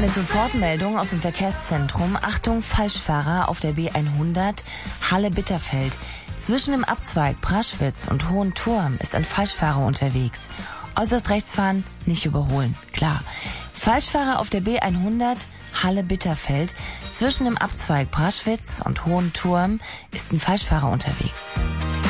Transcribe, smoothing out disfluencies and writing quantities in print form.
Eine Sofortmeldung aus dem Verkehrszentrum. Achtung, Falschfahrer auf der B100 Halle-Bitterfeld. Zwischen dem Abzweig Praschwitz und Hohenturm ist ein Falschfahrer unterwegs. Äußerst rechts fahren, nicht überholen. Klar. Falschfahrer auf der B100 Halle-Bitterfeld. Zwischen dem Abzweig Praschwitz und Hohenturm ist ein Falschfahrer unterwegs.